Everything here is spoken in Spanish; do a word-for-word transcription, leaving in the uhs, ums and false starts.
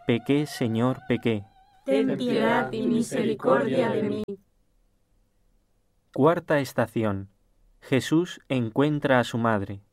Pequé, Señor, pequé. Ten piedad y misericordia de mí. Cuarta estación. Jesús encuentra a su madre.